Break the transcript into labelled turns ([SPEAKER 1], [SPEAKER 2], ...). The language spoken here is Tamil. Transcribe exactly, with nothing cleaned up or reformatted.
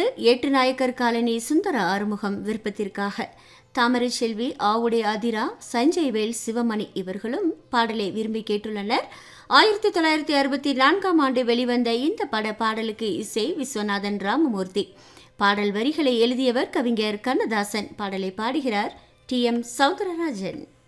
[SPEAKER 1] ஏட்டுநாயக்கர் காலனி சுந்தர ஆறுமுகம் விருப்பத்திற்காக தாமரை செல்வி, ஆவுடை அதிரா, சஞ்சய் வேல், சிவமணி இவர்களும் பாடலை விரும்பி கேட்டுள்ளனர். ஆயிரத்தி தொள்ளாயிரத்தி அறுபத்தி நான்காம் ஆண்டு வெளிவந்த இந்த பட பாடலுக்கு இசை விஸ்வநாதன் ராமமூர்த்தி. பாடல் வரிகளை எழுதியவர் கவிஞர் கண்ணதாசன். பாடலை பாடுகிறார் டி எம் சௌந்தரராஜன்.